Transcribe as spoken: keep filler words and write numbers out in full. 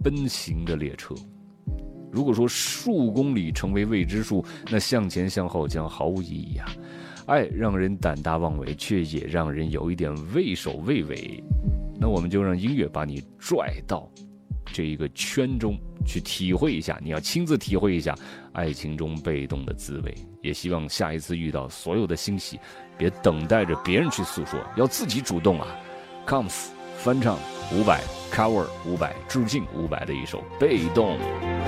奔行的列车。如果说数公里成为未知数，那向前向后将毫无意义啊！爱让人胆大妄为，却也让人有一点畏首畏尾。那我们就让音乐把你拽到这一个圈中去体会一下，你要亲自体会一下爱情中被动的滋味。也希望下一次遇到所有的欣喜，别等待着别人去诉说，要自己主动啊。 Comes 翻唱伍佰 cover 伍佰致敬伍佰的一首《被动》。